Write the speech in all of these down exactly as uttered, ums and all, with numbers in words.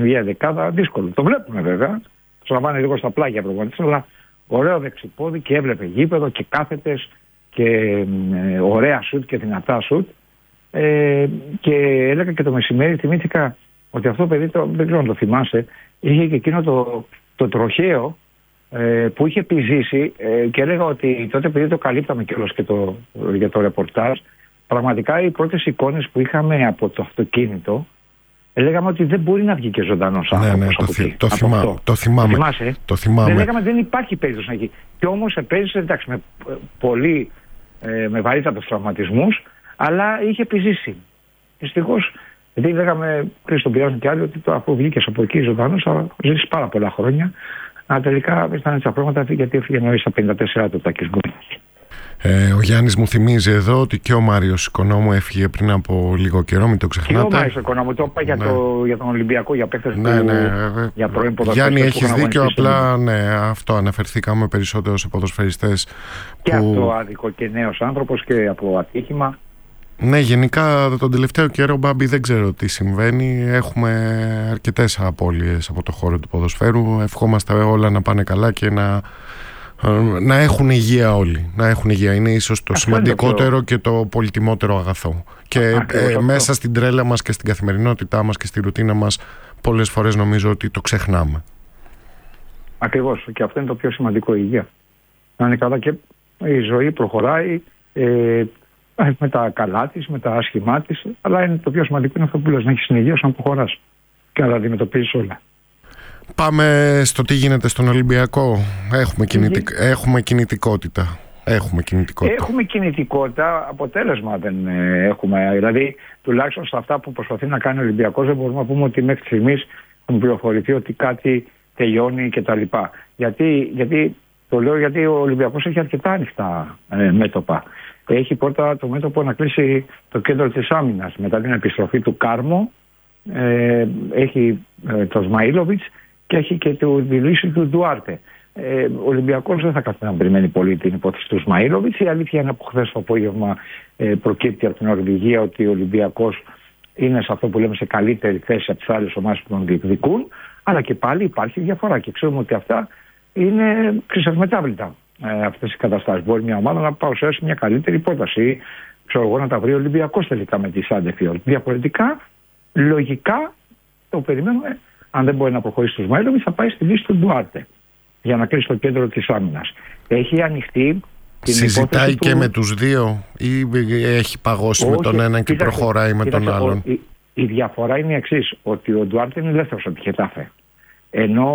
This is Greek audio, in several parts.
μια δεκάδα δύσκολο. Το βλέπουμε βέβαια. Το λαμβάνει λίγο στα πλάγια προπονητής, αλλά ωραίο δεξιπόδι και έβλεπε γήπεδο και κάθετες και ε, ωραία σουτ και δυνατά σουτ. Ε, και έλεγα και το μεσημέρι, θυμήθηκα ότι αυτό το παιδί, το, δεν ξέρω αν το θυμάσαι, είχε και εκείνο το, το τροχαίο ε, που είχε επιζήσει ε, και έλεγα ότι τότε επειδή το καλύπταμε κιόλας και το, για το ρεπορτάζ, πραγματικά οι πρώτες εικόνες που είχαμε από το αυτοκίνητο, λέγαμε ότι δεν μπορεί να βγει και ζωντανός άνθρωπος. Ναι, ναι, από το, εκεί, το, από θυμά, αυτό. το θυμάμαι. Το θυμάσαι. Το θυμάμαι. Δεν λέγαμε δεν υπάρχει περίπτωση να βγει. Και όμως επέζησε, εντάξει, με πολύ ε, με βαρύτατους τραυματισμούς, αλλά είχε επιζήσει. Δυστυχώς, γιατί λέγαμε, πριν στον πειράζουν και άλλοι, ότι το αφού βγήκες από εκεί ζωντανός θα ζήσεις πάρα πολλά χρόνια. Αλλά τελικά ήταν έτσι τα πράγματα, γιατί έφυγε νωρίς στα πενήντα τέσσερα του Τάκης Γκούνης. Ε, ο Γιάννης μου θυμίζει εδώ ότι και ο Μάριος Οικονόμου έφυγε πριν από λίγο καιρό, μην το ξεχνάτε. Και ο Μάριος Οικονόμου, το είπα για, ναι. το, για τον Ολυμπιακό, για παίκτες ναι, που, ναι, για πρώην ποδοσφαιριστές. Γιάννη, έχεις δίκιο, απλά ναι, αυτό αναφερθήκαμε περισσότερο σε ποδοσφαιριστές. Και που... αυτό άδικο και νέος άνθρωπος και από ατύχημα. Ναι, γενικά τον τελευταίο καιρό, Μπάμπη, δεν ξέρω τι συμβαίνει. Έχουμε αρκετές απώλειες από το χώρο του ποδοσφαίρου. Ευχόμαστε όλα να πάνε καλά και να, να έχουν υγεία όλοι. Να έχουν υγεία. Είναι ίσως το αυτό σημαντικότερο το... και το πολυτιμότερο αγαθό. Και ε, μέσα στην τρέλα μας και στην καθημερινότητά μας και στη ρουτίνα μας πολλές φορές νομίζω ότι το ξεχνάμε. Ακριβώς. Και αυτό είναι το πιο σημαντικό, η υγεία. Να είναι καλά και η ζωή προχωράει. Ε, με τα καλά της, με τα άσχημά της, αλλά είναι το πιο σημαντικό είναι αυτό που λες, να έχεις συνεργεία σαν προχωράς και να τα αντιμετωπίζεις όλα. Πάμε στο τι γίνεται στον Ολυμπιακό. Έχουμε, κινητικ... Έχουμε κινητικότητα. Έχουμε κινητικότητα. Έχουμε κινητικότητα, αποτέλεσμα δεν έχουμε. Δηλαδή, τουλάχιστον σε αυτά που προσπαθεί να κάνει ο Ολυμπιακός, δεν μπορούμε να πούμε ότι μέχρι στιγμής έχουμε πληροφορηθεί ότι κάτι τελειώνει κτλ. Γιατί, γιατί, το λέω γιατί ο Ολυμπιακός έχει αρκετά ανοιχτά ε, μέτωπα. Έχει πρώτα το μέτωπο να κλείσει το κέντρο της άμυνας μετά την επιστροφή του Κάρμο, ε, έχει ε, το Σμαΐλοβιτς και έχει και τη λύση του Ντουάρτε. Ε, ο Ολυμπιακός δεν θα κάθεται να περιμένει πολύ την υπόθεση του Σμαΐλοβιτς. Η αλήθεια είναι από χθες το απόγευμα ε, προκύπτει από την Νορβηγία ότι ο Ολυμπιακός είναι σε αυτό που λέμε σε καλύτερη θέση από τις άλλες ομάδες που τον διεκδικούν, αλλά και πάλι υπάρχει διαφορά και ξέρουμε ότι αυτά είναι ξεσαυμετάβλητα. Ε, αυτές οι καταστάσεις. Μπορεί μια ομάδα να παρουσιάσει μια καλύτερη πρόταση, ξέρω εγώ, να τα βρει ο Ολυμπιακός τελικά με τη Σάντεφιολτ. Διαφορετικά, λογικά το περιμένουμε. Αν δεν μπορεί να προχωρήσει στο Σμαΐλοβιτς, θα πάει στη λύση του Ντουάρτε για να κλείσει το κέντρο της άμυνας. Έχει ανοιχτεί την Συζητάει και του... με τους δύο ή έχει παγώσει? Όχι, με τον έναν και κοίταξε, προχωράει με κοίταξε, τον άλλον? Η, η διαφορά είναι η εξής, ότι ο Ντουάρτε είναι ελεύθερος από τη Χετάφε, ενώ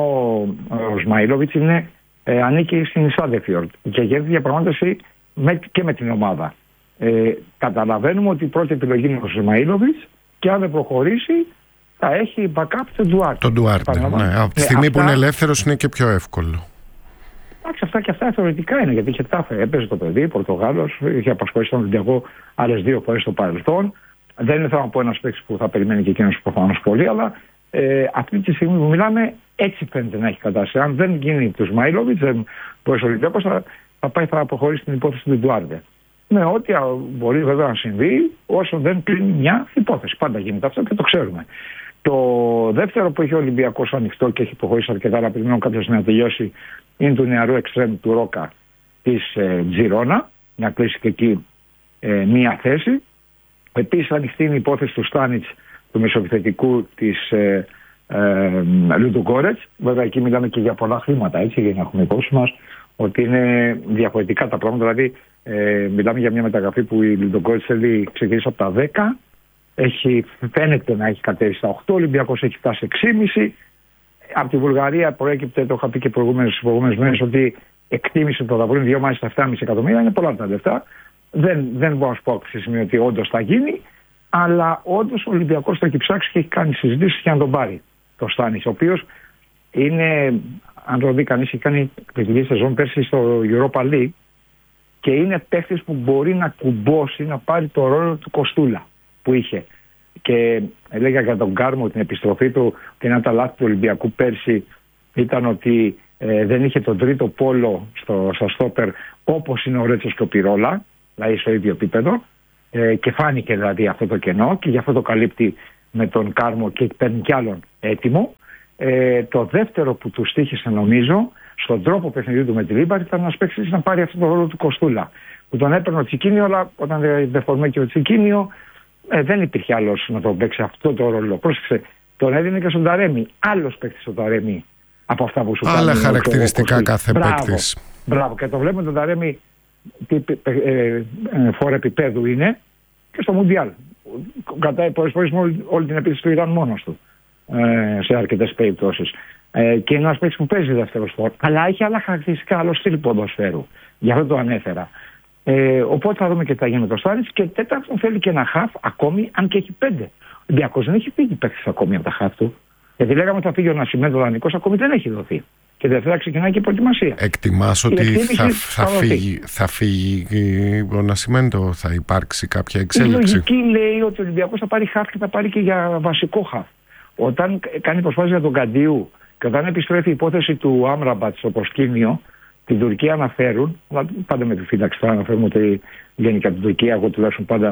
ο Σμαΐλοβιτς είναι Ε, ανήκει στην Σάντεφιολτ και γίνεται διαπραγμάτευση με, και με την ομάδα. Ε, καταλαβαίνουμε ότι η πρώτη επιλογή είναι ο Σμαΐλοβιτς και αν δεν προχωρήσει θα έχει backup τον Ντουάρτε. Τον Ντουάρτε, ναι. Από τη στιγμή ε, που αυτά... είναι ελεύθερος είναι και πιο εύκολο. Εντάξει, αυτά και αυτά θεωρητικά είναι, γιατί είχε τάφε. Έπαιζε το παιδί, Πορτογάλος, είχε απασχολήσει τον Ολυμπιακό άλλες δύο φορές στο παρελθόν. Δεν είναι θέμα από ένας παίκτης που θα περιμένει και εκείνος προφανώς πολύ, αλλά ε, αυτή τη στιγμή που μιλάμε, έτσι φαίνεται να έχει κατάσταση. Αν δεν γίνει του Σμαΐλοβιτς, δεν μπορεί ο Ολυμπιακός, θα, θα πάει, θα προχωρήσει την υπόθεση του Ντουάρτε. Με ό,τι μπορεί βέβαια να συμβεί, όσο δεν κλείνει μια υπόθεση. Πάντα γίνεται αυτό και το ξέρουμε. Το δεύτερο που έχει ο Ολυμπιακός ανοιχτό και έχει προχωρήσει αρκετά, αλλά περιμένω κάποιος να τελειώσει, είναι του νεαρού εξτρέμ του Ρόκα της ε, Τζιρόνα, να κλείσει και εκεί ε, μία θέση. Επίσης ανοιχτή είναι η υπόθεση του Στάνιτς, του μεσοεπιθετικού της ε, ε, Λουντουγκόρετς. Βέβαια εκεί μιλάμε και για πολλά χρήματα, έτσι, για να έχουμε υπόψη μας ότι είναι διαφορετικά τα πράγματα. Δηλαδή ε, μιλάμε για μια μεταγραφή που η Λουντουγκόρετς θέλει ξεκινήσει από τα δέκα, έχει, φαίνεται να έχει κατέβει στα οκτώ, ο Ολυμπιακός έχει φτάσει έξι κόμμα πέντε. Από τη Βουλγαρία προέκυπτε, το είχα πει και προηγούμενες, προηγούμενες μέρες, ότι εκτίμησε το θα βρουν δύο μάλιστα επτά κόμμα πέντε εκατομμύρια, είναι πολλά τα λεφτά. Δεν, δεν μπορώ να σου πω από τη στιγμή ότι όντως θα γίνει, αλλά όντως ο Ολυμπιακός το έχει ψάξει και έχει κάνει συζητήσεις για να τον πάρει το Στάνης, ο οποίος είναι, αν το δει κανείς, έχει κάνει κριτική σεζόν πέρσι στο Europa League και είναι παίχτης που μπορεί να κουμπώσει, να πάρει το ρόλο του Κοστούλα που είχε. Και έλεγα για τον Κάρμο την επιστροφή του και ένα από τα λάθη του Ολυμπιακού πέρσι ήταν ότι ε, δεν είχε τον τρίτο πόλο στο, στο στόπερ όπως είναι ο Ρέτσος και ο Πιρόλα, δηλαδή στο ίδιο επίπεδο, ε, και φάνηκε δηλαδή αυτό το κενό και γι' αυτό το καλύπτει με τον Κάρμο και παίρνει κι άλλον έτοιμο. Ε, το δεύτερο που του στοίχησε, νομίζω, στον τρόπο παιχνιδιού του με τη Λίμπαρ ήταν να παίξει να πάρει αυτό το ρόλο του Κοστούλα. Που τον έπαιρνε ο Τσικίνιο, αλλά όταν δεν φορμέ και ο Τσικίνιο, ε, δεν υπήρχε άλλο να τον παίξει αυτό το ρόλο. Πρόσεξε, τον έδινε και στον Ταρέμι. Άλλο παίκτη ο Ταρέμι από αυτά που σου κάνει. Άλλα χαρακτηριστικά κάθε παίκτη. Μπράβο, και το βλέπουμε τον Ταρέμι τι ε, ε, φόρα επίπεδου είναι και στο Μουντιάλ. Κρατάει πολλές φορές όλη, όλη την επίθεση του Ιράν μόνος του ε, σε αρκετές περιπτώσεις. Ε, και είναι ένας παίκτης που παίζει δεύτερος φόρ, αλλά έχει άλλα χαρακτηριστικά, άλλο στυλ ποδοσφαίρου. Γι' αυτό το ανέφερα. Ε, οπότε θα δούμε και τι θα γίνει με το Στάνιτς. Και τέταρτον, θέλει και ένα χαφ ακόμη, αν και έχει πέντε. Ο Ολυμπιακός δεν έχει φύγει παίκτης ακόμη από τα χαφ του. Γιατί λέγαμε ότι θα φύγει ο Νασιμένто Δανεικός, ακόμη δεν έχει δοθεί. Και Δευτέρα ξεκινάει και η προετοιμασία. Εκτιμάς ότι θα, θα, φύγει, θα φύγει ο Νασιμένто, θα υπάρξει κάποια εξέλιξη? Η λογική λέει ότι ο Ολυμπιακός θα πάρει χαφ και θα πάρει και για βασικό χαφ. Όταν κάνει προσπάθεια για τον Καντίου και όταν επιστρέφει η υπόθεση του Άμραμπατ στο προσκήνιο, την Τουρκία αναφέρουν, αλλά πάντα με επιφύλαξη, θα αναφέρουμε ότι βγαίνει και από την Τουρκία, εγώ τουλάχιστον πάντα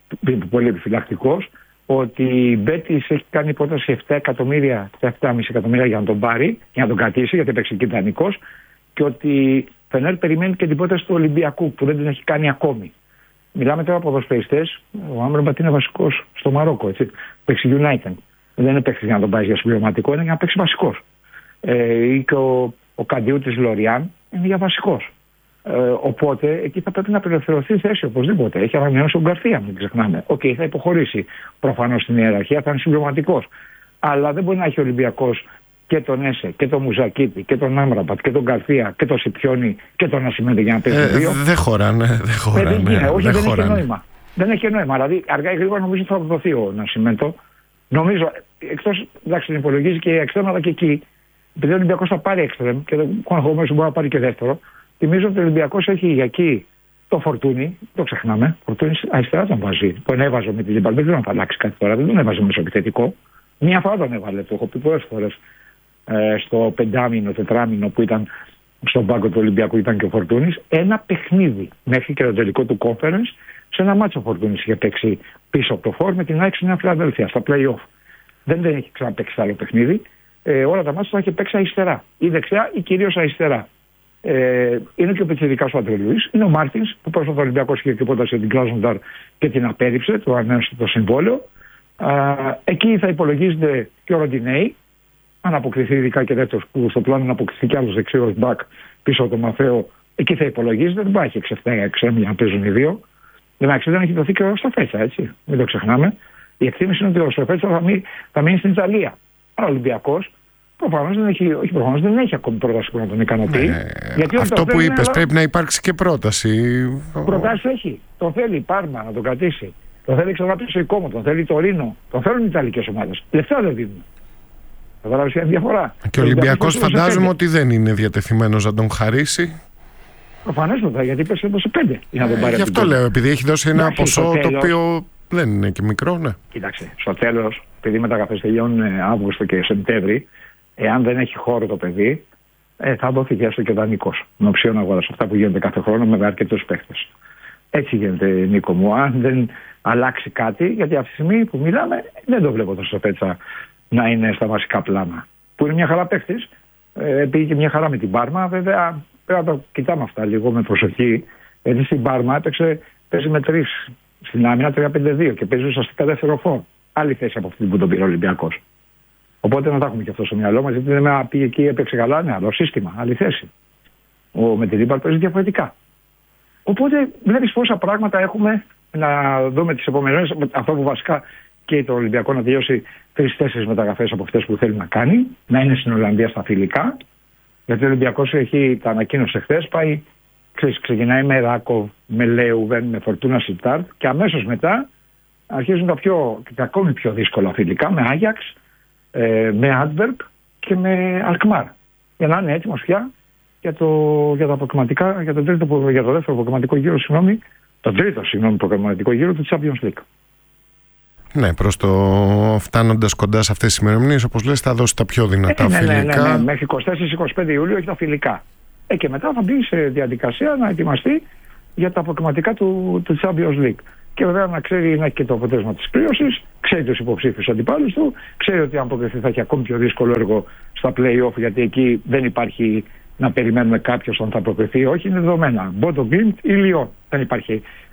πολύ επιφυλακτικός, ότι η Μπέτις έχει κάνει πρόταση επτά εκατομμύρια, επτά κόμμα πέντε εκατομμύρια για να τον πάρει, για να τον κρατήσει, γιατί έπαιξε εκεί δανεικός, και ότι Φενέρ περιμένει και την πρόταση του Ολυμπιακού, που δεν την έχει κάνει ακόμη. Μιλάμε τώρα από ποδοσφαιριστές, ο Άμραμπατ είναι βασικός στο Μαρόκο, έτσι. Παίξει United. Δεν είναι παίξει για να τον πάρει για συμπληρωματικό, είναι για να παίξει βασικός. Ε, ή και ο, ο Καντίου της Λοριάν είναι για βασικός. Ε, οπότε εκεί θα πρέπει να απελευθερωθεί η θέση οπωσδήποτε. Έχει ανανεώσει ο Γκαρθία, μην ξεχνάμε. Οκ, okay, θα υποχωρήσει προφανώς στην ιεραρχία, θα είναι συμπληρωματικός. Αλλά δεν μπορεί να έχει ο Ολυμπιακός και τον Έσε και τον Μουζακίτη και τον Άμραμπατ και τον Γκαρθία και τον Σιπιόνι και τον Νασιμένто για να παίζει ε, δύο. Δεν χωράνε. Δεν χωράνε. Ε, δεν όχι, δεν, δεν χωράνε. έχει νόημα. Δεν έχει νόημα. Δηλαδή, αργά ή γρήγορα νομίζω θα δοθεί ο Νασιμένто. Νομίζω, εκτός, εντάξει, την υπολογίζει και η εξτρέμματα και εκεί, επειδή ο Ολυμπιακός θα πάρει εξτρέμ και δεν μπορεί να πάρει και δεύτερο, θυμίζω ότι ο Ολυμπιακός έχει εκεί το Φορτούνι, το ξεχνάμε. Ο Φορτούνι αριστερά τον βάζει. Τον έβαζε με τη Λίμπαρ, δεν ξέρω αν θα αλλάξει κάτι τώρα, δεν τον έβαζε μεσοεπιθετικό. Μία φορά τον έβαλε, το έχω πει πολλές φορές, ε, στο πεντάμινο, τετράμινο που ήταν στον πάγκο του Ολυμπιακού, ήταν και ο Φορτούνις. Ένα παιχνίδι μέχρι και το τελικό του conference, σε ένα μάτσο ο Φορτούνις είχε παίξει πίσω από το φόρ με την Άξι Νέα Φιλαδέλφια στα play-off. Δεν, δεν έχει ξαναπαίξει άλλο παιχνίδι. Ε, όλα τα μάτια θα έχει παίξει αριστερά. Ή δεξιά ή κυρίως αριστερά. Ε, είναι και ο πιτσιρικάς ο Αντρελουίς. Είναι ο Μάρτινς που πρόσφατα ο Ολυμπιακός είχε και πρόταση την Κράσνονταρ και την απέρριψε, το ανέωσε το συμβόλαιο. Α, εκεί θα υπολογίζεται και ο Ροντινέη. Αν αποκριθεί ειδικά και δεύτερος, που στο πλάνο να αποκριθεί κι άλλος δεξιός μπακ πίσω από τον Μαθαίο, εκεί θα υπολογίζεται. Δεν πάει έξι επτά έξι για να παίζουν οι δύο. Εντάξει, δεν έχει δοθεί και ο Σταφέτσα, έτσι. Μην το ξεχνάμε. Η εκτίμηση είναι ότι ο Σταφέτσα θα, μει, θα μείνει στην Ιταλία. Αλλά ο Ολυμπιακός προφανώς δεν έχει, όχι προφανώς δεν έχει ακόμη πρόταση που να τον ικανοποιεί. Ε, αυτό που είπες, αλλά... πρέπει να υπάρξει και πρόταση. Προτάσεις έχει. Τον θέλει η Πάρμα να τον κρατήσει. Τον θέλει ξανά πίσω η Κόμο, τον θέλει το Ρήνο. Τον θέλουν οι Ιταλικές ομάδες. Λεφτά δεν δίνουν. Καταλάβεις ποια είναι η διαφορά. Και ο Ολυμπιακός φαντάζομαι ότι δεν είναι διατεθειμένος να τον χαρίσει. Προφανέστατα, γιατί πες έδωσε πέντε. Για να τον πάρει. Γι' αυτό λέω, επειδή έχει δώσει ένα ποσό το οποίο δεν είναι και μικρό, ναι. Κοίταξε, στο τέλος, επειδή οι μεταγραφές τελειώνουν Αύγουστο και Σεπτέμβρη, εάν δεν έχει χώρο το παιδί, ε, θα δοθεί και έστω και δανεικός. Με οψιόν αγοράς. Αυτά που γίνονται κάθε χρόνο με αρκετούς παίχτες. Έτσι γίνεται, Νίκο μου. Αν δεν αλλάξει κάτι, γιατί αυτή τη στιγμή που μιλάμε, δεν το βλέπω το Σταφέτσα να είναι στα βασικά πλάνα. Που είναι μια χαρά παίχτης, ε, πήγε και μια χαρά με την Πάρμα. Βέβαια, πρέπει να το κοιτάμε αυτά λίγο με προσοχή. Γιατί στην Πάρμα έπαιξε, παίζει με τρεις στην άμυνα τρία πέντε δύο και παίζει ουσιαστικά δεύτερο φόρ. Άλλη θέση από αυτή που τον πήρε ο Ολυμπιακός. Οπότε να τα έχουμε και αυτό στο μυαλό μας, γιατί δεν πήγε εκεί, έπαιξε καλά, ναι, άλλο σύστημα, άλλη θέση. Ο με τη Λίμπαρ παίζει διαφορετικά. Οπότε βλέπεις πόσα πράγματα έχουμε να δούμε τις επόμενες, αυτό που βασικά και το Ολυμπιακό να τελειώσει τρεις-τέσσερις μεταγραφές από αυτές που θέλει να κάνει, να είναι στην Ολλανδία στα φιλικά. Γιατί ο Ολυμπιακός έχει, τα ανακοίνωσε χθες, πάει, ξέρεις, ξεκινάει με Ράκοβ, με Λέουβεν, με Φορτούνα Σιτάρτ και αμέσως μετά αρχίζουν τα, πιο, τα ακόμη πιο δύσκολα φιλικά με Άγιαξ, ε, με Άντβερπ και με Αλκμάρ. Για να είναι έτοιμος πια για το, για τα αποκριματικά, για το, τρίτο, για το δεύτερο αποκριματικό γύρο, συγγνώμη, τον τρίτο συγγνώμη αποκριματικό γύρο του Champions League. Ναι, προς το φτάνοντας κοντά σε αυτές τις ημερομηνίες, όπως λες, θα δώσει τα πιο δυνατά ε, ναι, φιλικά. Ναι, ναι, ναι. Μέχρι είκοσι τέσσερα είκοσι πέντε Ιουλίου έχει τα φιλικά. Ε, και μετά θα μπει σε διαδικασία να ετοιμαστεί για τα αποκριματικά του, του Champions League. και βέβαια να ξέρει να έχει και το αποτέλεσμα της κλήρωσης, ξέρει τους υποψήφιους αντιπάλους του, ξέρει ότι αν αποκριθεί θα έχει ακόμη πιο δύσκολο έργο στα play-off, γιατί εκεί δεν υπάρχει να περιμένουμε κάποιος αν θα προκριθεί. Όχι, είναι δεδομένα. Μπότο Γκλίντ ή Λιόν. Δεν υπάρχει